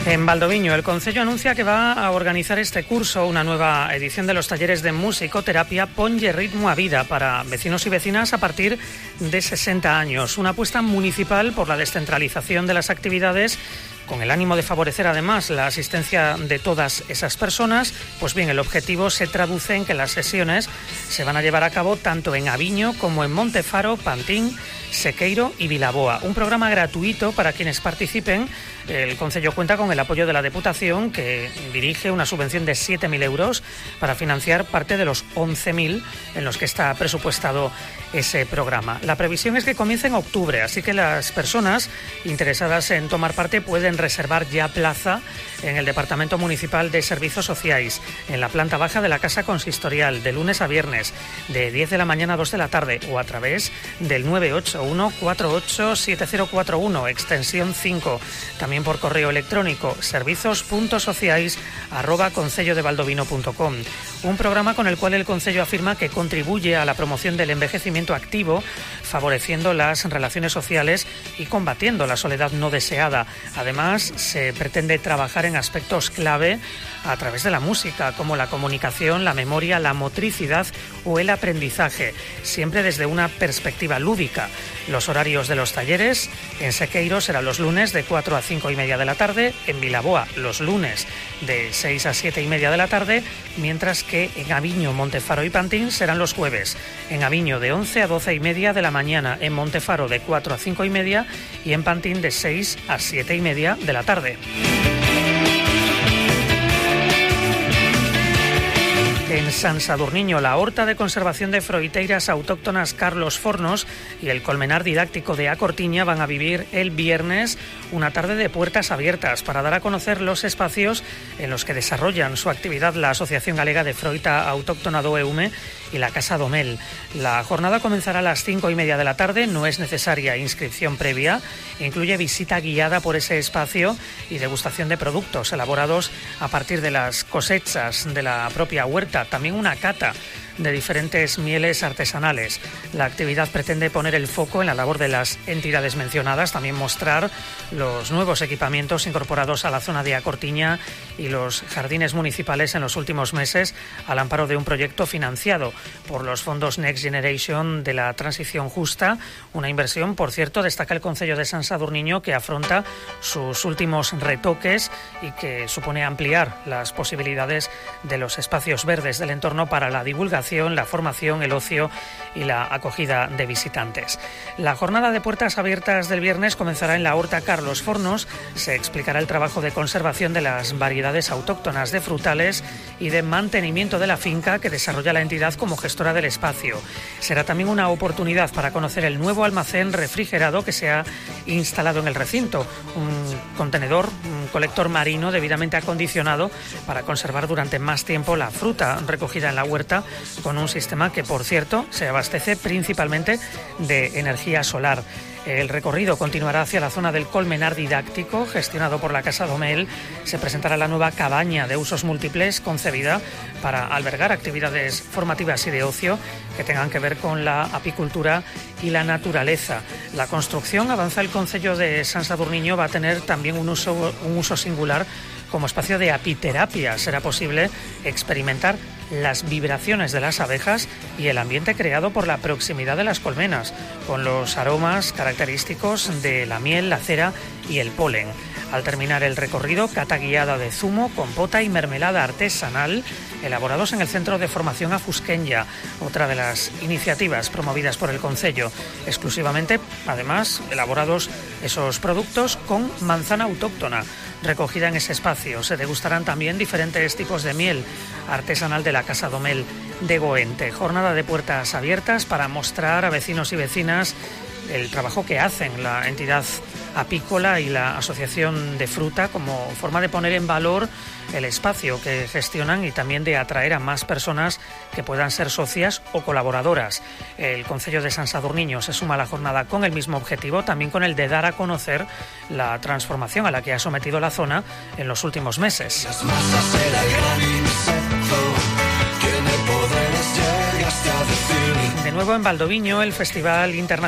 En Valdoviño, el Concello anuncia que va a organizar este curso, una nueva edición de los talleres de musicoterapia Ponlle Ritmo a Vida para vecinos y vecinas a partir de 60 años. Una apuesta municipal por la descentralización de las actividades con el ánimo de favorecer además la asistencia de todas esas personas. Pues bien, el objetivo se traduce en que las sesiones se van a llevar a cabo tanto en Aviño como en Montefaro, Pantín, Sequeiro y Vilaboa. Un programa gratuito para quienes participen. El Concello cuenta con el apoyo de la Deputación, que dirige una subvención de 7.000 euros para financiar parte de los 11.000 en los que está presupuestado ese programa. La previsión es que comience en octubre, así que las personas interesadas en tomar parte pueden reservar ya plaza en el Departamento Municipal de Servicios Sociais, en la planta baja de la Casa Consistorial, de lunes a viernes, de 10 de la mañana a 2 de la tarde, o a través del 981 48 7041, extensión 5. También por correo electrónico servizos.sociais@concellodevaldovino.com. Un programa con el cual el Concello afirma que contribuye a la promoción del envejecimiento activo, favoreciendo las relaciones sociales y combatiendo la soledad no deseada. Además, se pretende trabajar en aspectos clave a través de la música, como la comunicación, la memoria, la motricidad o el aprendizaje, siempre desde una perspectiva lúdica. Los horarios de los talleres: en Sequeiro serán los lunes de 4 a 5 y media de la tarde, en Vilaboa los lunes de 6 a 7 y media de la tarde, mientras que en Aviño, Montefaro y Pantín serán los jueves. En Aviño de 11 a 12 y media de la mañana, en Montefaro de 4 a 5 y media y en Pantín de 6 a 7 y media de la tarde. En San Sadurniño, la horta de conservación de froiteiras autóctonas Carlos Fornos y el colmenar didáctico de A Cortiña van a vivir el viernes una tarde de puertas abiertas para dar a conocer los espacios en los que desarrollan su actividad la Asociación Galega de Froita Autóctona do Eume y la Casa Domel. La jornada comenzará a las 5 y media de la tarde, no es necesaria inscripción previa, incluye visita guiada por ese espacio y degustación de productos elaborados a partir de las cosechas de la propia huerta, también una cata de diferentes mieles artesanales. La actividad pretende poner el foco en la labor de las entidades mencionadas, también mostrar los nuevos equipamientos incorporados a la zona de A Cortiña y los jardines municipales en los últimos meses, al amparo de un proyecto financiado por los fondos Next Generation de la Transición Justa, una inversión, por cierto, destaca el Concello de San Sadurniño, que afronta sus últimos retoques y que supone ampliar las posibilidades de los espacios verdes del entorno para la divulgación, la formación, el ocio y la acogida de visitantes. La jornada de puertas abiertas del viernes comenzará en la horta Carlos Fornos. Se explicará el trabajo de conservación de las variedades autóctonas de frutales y de mantenimiento de la finca que desarrolla la entidad como gestora del espacio. Será también una oportunidad para conocer el nuevo almacén refrigerado que se ha instalado en el recinto, un contenedor, un colector marino debidamente acondicionado para conservar durante más tiempo la fruta recogida en la huerta, con un sistema que, por cierto, se abastece principalmente de energía solar. El recorrido continuará hacia la zona del colmenar didáctico, gestionado por la Casa Domel. Se presentará la nueva cabaña de usos múltiples, concebida para albergar actividades formativas y de ocio que tengan que ver con la apicultura y la naturaleza. La construcción, avanza el Concello de San Sadurniño, va a tener también un uso singular como espacio de apiterapia. Será posible experimentar las vibraciones de las abejas y el ambiente creado por la proximidad de las colmenas, con los aromas característicos de la miel, la cera y el polen. Al terminar el recorrido, cata guiada de zumo, compota y mermelada artesanal, elaborados en el Centro de Formación Afusquenya, otra de las iniciativas promovidas por el Concello. Exclusivamente, además, elaborados esos productos con manzana autóctona, recogida en ese espacio. Se degustarán también diferentes tipos de miel artesanal de la Casa Domel de Goente. Jornada de puertas abiertas para mostrar a vecinos y vecinas el trabajo que hacen la entidad apícola y la Asociación de Fruta, como forma de poner en valor el espacio que gestionan y también de atraer a más personas que puedan ser socias o colaboradoras. El Concello de San Sadurniño se suma a la jornada con el mismo objetivo, también con el de dar a conocer la transformación a la que ha sometido la zona en los últimos meses. De nuevo en Valdoviño, el Festival Internacional